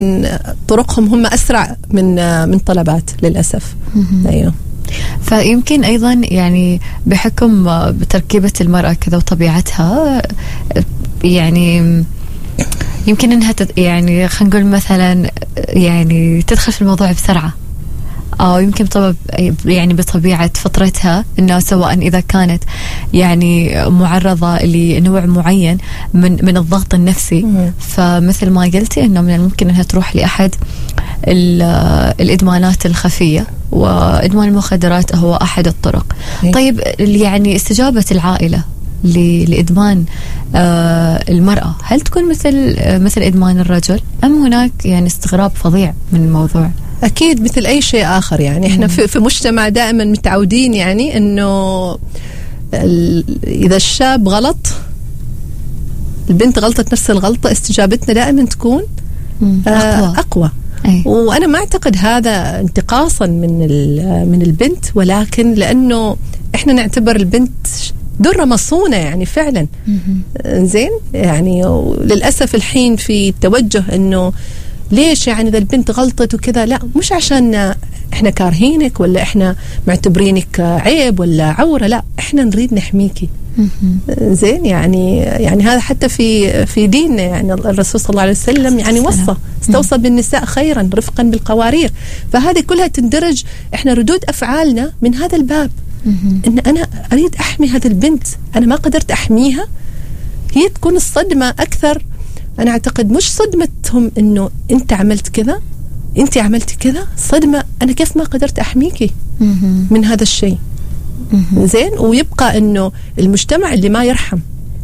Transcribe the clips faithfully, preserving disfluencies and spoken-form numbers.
طرقهم هم أسرع من من طلبات للأسف. أيوه. فيمكن أيضا يعني بحكم بتركيبة المرأة كذا وطبيعتها يعني يمكن أنها يعني خلينا نقول مثلا يعني تدخل في الموضوع بسرعة، أو يمكن طبعا يعني بطبيعة فطرتها أنه سواء إذا كانت يعني معرضة لنوع معين من من الضغط النفسي مم. فمثل ما قلتي أنه من الممكن أنها تروح لأحد الإدمانات الخفية، وإدمان المخدرات هو أحد الطرق. مم. طيب يعني استجابة العائلة لإدمان آه المرأة هل تكون مثل مثل إدمان الرجل، أم هناك يعني استغراب فظيع من الموضوع؟ أكيد مثل أي شيء آخر. يعني إحنا في, في مجتمع دائما متعودين يعني إنه إذا الشاب غلط البنت غلطت نفس الغلطة، استجابتنا دائما تكون أقوى, أقوى. أي. وأنا ما أعتقد هذا انتقاصا من من البنت، ولكن لأنه إحنا نعتبر البنت درة مصونة يعني فعلا. زين يعني للأسف الحين في توجه إنه ليش يعني إذا البنت غلطت وكذا، لا مش عشان إحنا كارهينك ولا إحنا معتبرينك عيب ولا عورة، لا إحنا نريد نحميكي. زين يعني يعني هذا حتى في في ديننا يعني الرسول صلى الله عليه وسلم يعني وصى استوصى بالنساء خيرا رفقا بالقوارير. فهذه كلها تندرج إحنا ردود أفعالنا من هذا الباب، إن أنا أريد أحمي هذه البنت، أنا ما قدرت أحميها. هي تكون الصدمة أكثر، أنا أعتقد مش صدمتهم إنه أنت عملت كذا أنت عملت كذا، صدمة أنا كيف ما قدرت أحميكي من هذا الشيء. زين. ويبقى إنه المجتمع اللي ما يرحم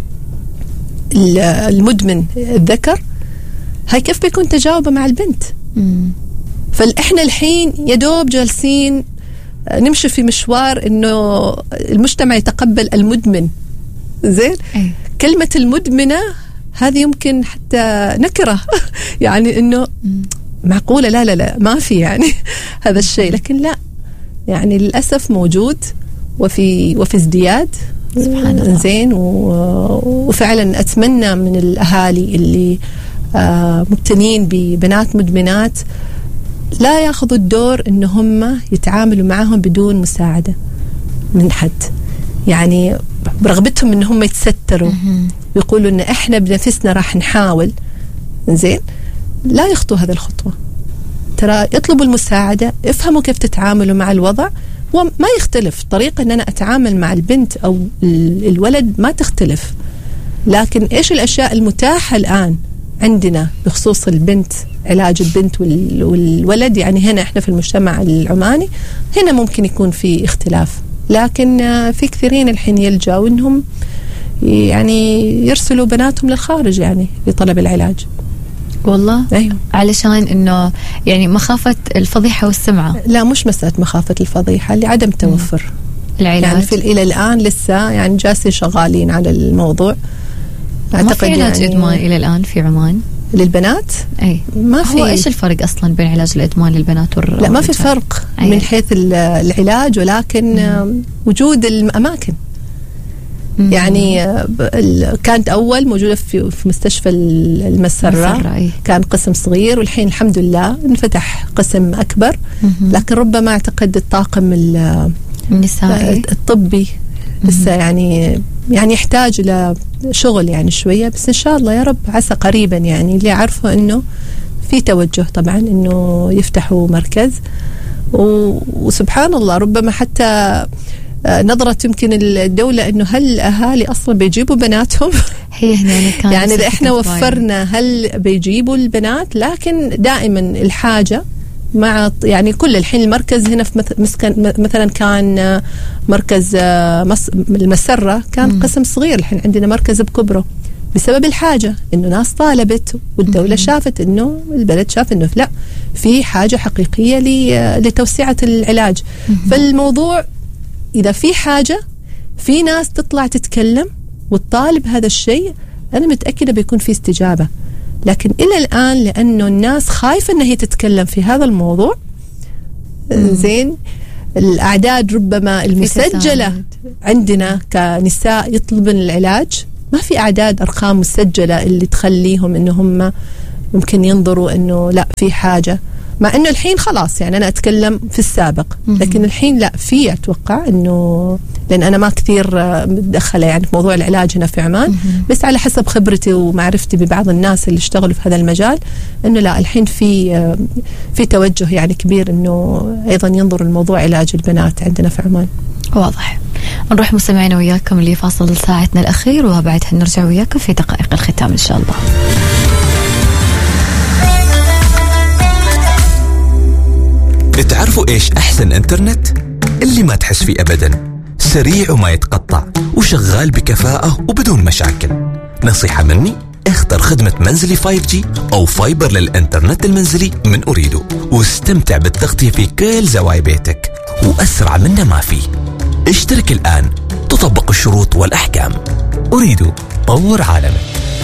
المدمن الذكر، هاي كيف بيكون تجاوبه مع البنت؟ فإحنا الحين يدوب جالسين نمشي في مشوار إنه المجتمع يتقبل المدمن. زين. أي. كلمة المدمنة هذه يمكن حتى نكره يعني إنه معقولة، لا لا لا ما في يعني هذا الشيء، لكن لا يعني للأسف موجود وفي وفي ازدياد. سبحان الله. زين. وفعلا أتمنى من الأهالي اللي آه مبتنين ببنات مدمنات لا ياخذوا الدور إن هم يتعاملوا معهم بدون مساعدة من حد، يعني برغبتهم إن هم يتستروا ويقولوا إن إحنا بنفسنا راح نحاول. زين. لا يخطوا هذا الخطوة، ترى اطلبوا المساعدة، افهموا كيف تتعاملوا مع الوضع، وما يختلف طريقة إن أنا أتعامل مع البنت أو الولد ما تختلف، لكن إيش الأشياء المتاحة الآن عندنا بخصوص البنت، علاج البنت والولد. يعني هنا إحنا في المجتمع العماني هنا ممكن يكون في اختلاف، لكن في كثيرين الحين يلجأوا إنهم يعني يرسلوا بناتهم للخارج يعني لطلب العلاج. والله. أيوه. علشان إنه يعني مخافة الفضيحة والسمعة. لا مش مسألة مخافة الفضيحة، لعدم توفر العلاج يعني في إلى الآن لسه يعني جالسين شغالين على الموضوع. ما في علاج يعني إدمان إلى الآن في عمان للبنات؟ أي ما في. هو إيش الفرق أصلا بين علاج الإدمان للبنات والرجال؟ لا ما في فرق أي. من حيث العلاج، ولكن مم. وجود الأماكن. مم. يعني كانت أول موجودة في في مستشفى المسرة، كان قسم صغير، والحين الحمد لله انفتح قسم أكبر. مم. لكن ربما أعتقد الطاقم النسائي الطبي لسه يعني يعني يحتاج إلى شغل يعني شوية، بس إن شاء الله يا رب عسى قريبا يعني اللي عارفه إنه في توجه طبعا إنه يفتحوا مركز. وسبحان الله ربما حتى نظرت يمكن الدولة إنه هل الأهالي أصلا بيجيبوا بناتهم هي هنا كان يعني إذا إحنا وفرنا هل بيجيبوا البنات، لكن دائما الحاجة مع يعني كل الحين المركز هنا في مسكن مثلا كان مركز المسرة كان مم. قسم صغير، الحين عندنا مركز بكبره بسبب الحاجة إنه ناس طالبت والدولة مم. شافت إنه البلد شاف إنه لا في حاجة حقيقية لتوسعة العلاج. مم. فالموضوع إذا في حاجة في ناس تطلع تتكلم وتطالب هذا الشيء، أنا متأكدة بيكون في استجابة. لكن إلى الآن لأنه الناس خايفة أنها تتكلم في هذا الموضوع، مم. زين الأعداد ربما المسجلة عندنا كنساء يطلبن العلاج ما في أعداد أرقام مسجلة اللي تخليهم إنهم ممكن ينظروا إنه لا في حاجة، مع إنه الحين خلاص يعني أنا أتكلم في السابق، لكن الحين لا في أتوقع إنه لأن أنا ما كثير متدخلة يعني في موضوع العلاج هنا في عمان، بس على حسب خبرتي ومعرفتي ببعض الناس اللي اشتغلوا في هذا المجال إنه لا الحين في في توجه يعني كبير إنه أيضا ينظر الموضوع علاج البنات عندنا في عمان. واضح. نروح مستمعينا وياكم اللي فاصل ساعتنا الأخير، وبعدها نرجع وياكم في دقائق الختام إن شاء الله. تعرفوا إيش أحسن إنترنت؟ اللي ما تحس فيه أبداً، سريع وما يتقطع وشغال بكفاءة وبدون مشاكل. نصيحة مني، اختر خدمة منزلي فايف جي أو فايبر للإنترنت المنزلي من أريدو، واستمتع بالتغطية في كل زوايا بيتك، وأسرع منه ما فيه. اشترك الآن، تطبق الشروط والأحكام. أريدو، طور عالمك.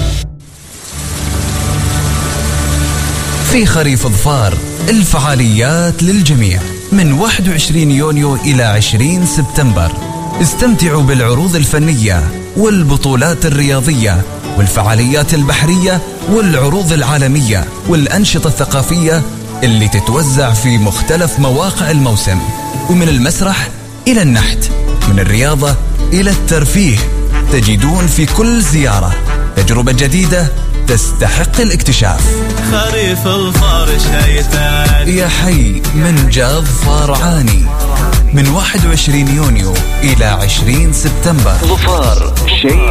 في خريف ظفار الفعاليات للجميع من واحد وعشرين يونيو إلى عشرين سبتمبر. استمتعوا بالعروض الفنية والبطولات الرياضية والفعاليات البحرية والعروض العالمية والأنشطة الثقافية اللي تتوزع في مختلف مواقع الموسم، ومن المسرح إلى النحت، من الرياضة إلى الترفيه، تجدون في كل زيارة تجربة جديدة تستحق الاكتشاف. خريف الفار شيطان يا حي من جاذ فارعاني من واحد وعشرين يونيو إلى عشرين سبتمبر. ظفار شيء